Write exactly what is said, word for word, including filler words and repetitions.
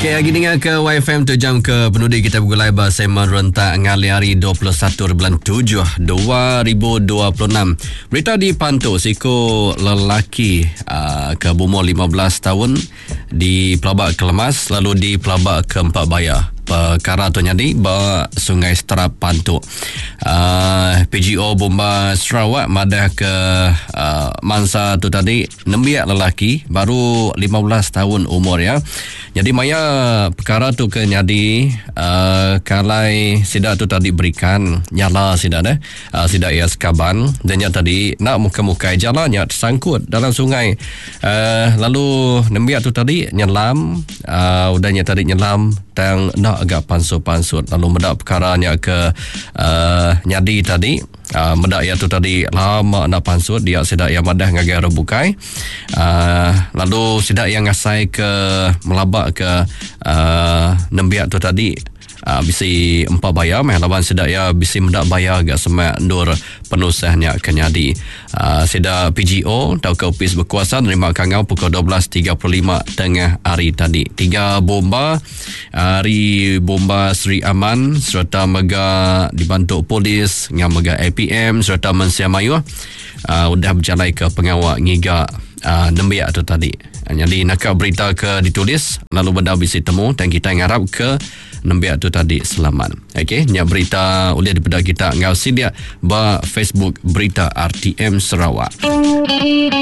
Okey, lagi dengar ke Y F M tu jam ke penudi kita bergulai bahasa merentak ngali hari dua puluh satu bulan tujuh dua ribu dua puluh enam. Berita di Pantau, siko lelaki uh, ke berumur lima belas tahun di Pelabak Kelemas lalu di Pelabak ke Empat Bayar. Perkara tu jadi bawa Sungai Seterap Pantau. Uh, P G O Bomba Sarawak madah ke uh, mangsa tu tadi nembiak lelaki baru lima belas tahun umur ya. Jadi maya perkara tu ke jadi uh, kalai sidak tu tadi berikan nyala sidak dah. Uh, sidak ia sekaban dan nya tadi nak muka-muka jalannya tersangkut dalam sungai. Uh, lalu nembiak tu tadi nyelam, uh, udahnya tadi nyelam dan nak agak pansut-pansut lalu mendak perkaranya ke uh, nyadi tadi uh, mendak ia tu tadi lama nak pansut dia sedak yang madah ngagai rebukai uh, lalu sedak yang ngasai ke melabak ke uh, nembiak tu tadi Uh, bisi Empat Bayar meh lawan sedak ya bisi mendak bayar agak semak ndur penusahnya kenyadi. Uh, sedak P G O tau ke opis berkuasa nerima kangau pukul dua belas tiga puluh lima tengah hari tadi. Tiga bomba hari bomba Sri Aman serta mega dibantu polis dengan mega A P M serta Mensia Mayu uh, udah berjalan ke pengawal ngiga uh, nembiak tu tadi. Jadi nak berita ke ditulis lalu benda bisi temu dan kita ngarap ke nembiak tu tadi selamat. Okey, nya berita oleh daripada kita ngau sidia ba Facebook Berita R T M Sarawak.